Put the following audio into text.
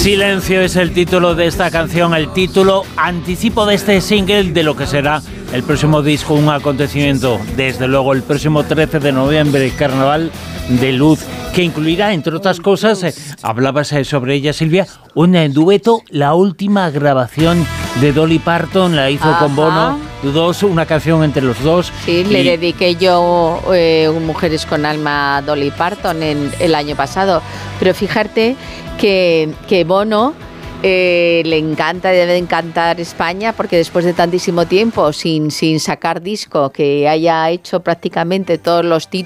Silencio es el título de esta canción, el título anticipo de este single de lo que será el próximo disco, un acontecimiento, desde luego el próximo 13 de noviembre, Carnaval de Luz, que incluirá, entre otras cosas, hablabas sobre ella, Silvia, un dueto, la última grabación de Dolly Parton, la hizo con Bono, una canción entre los dos. Sí, le dediqué yo Mujeres con Alma a Dolly Parton el año pasado, pero fíjate que Bono le encanta, debe de encantar España, porque después de tantísimo tiempo sin sacar disco, que haya hecho prácticamente todos los títulos